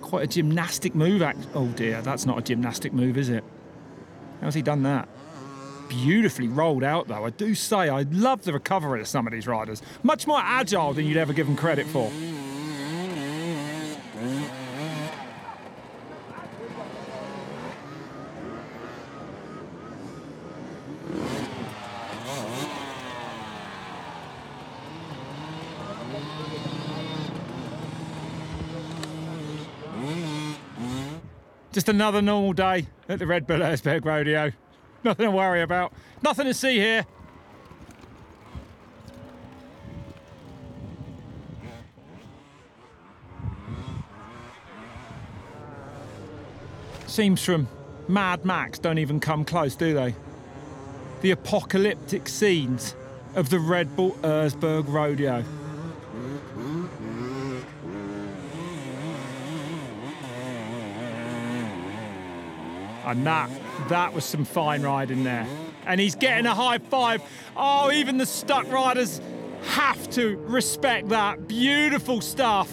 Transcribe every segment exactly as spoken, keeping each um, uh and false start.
quite a gymnastic move. Act oh dear, that's not a gymnastic move, is it? How's he done that? Beautifully rolled out, though. I do say I love the recovery of some of these riders. Much more agile than you'd ever give them credit for. Just another normal day at the Red Bull Erzberg Rodeo. Nothing to worry about. Nothing to see here. Seems from Mad Max don't even come close, do they? The apocalyptic scenes of the Red Bull Erzberg Rodeo. And that, that was some fine riding there. And he's getting a high five. Oh, even the stuck riders have to respect that. Beautiful stuff.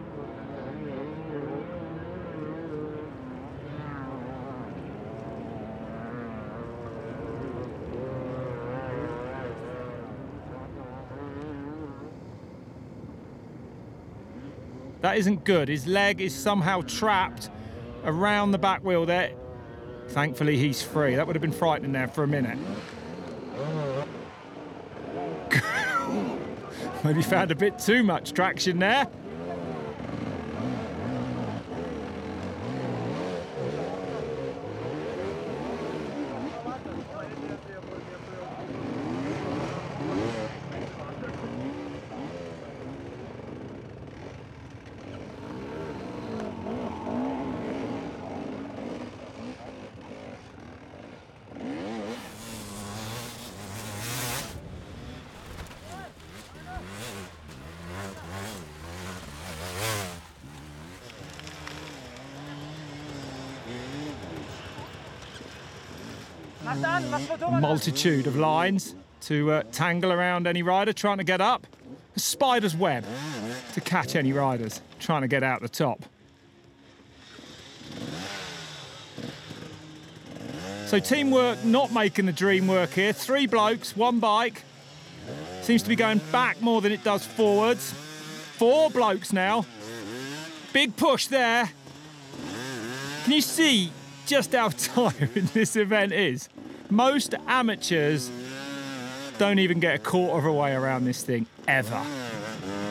That isn't good. His leg is somehow trapped around the back wheel there. Thankfully, he's free. That would have been frightening there for a minute. Maybe found a bit too much traction there. A multitude of lines to uh, tangle around any rider trying to get up. A spider's web to catch any riders trying to get out the top. So teamwork not making the dream work here. Three blokes, one bike. Seems to be going back more than it does forwards. Four blokes now. Big push there. Can you see just how tiring this event is? Most amateurs don't even get a quarter of a way around this thing, ever.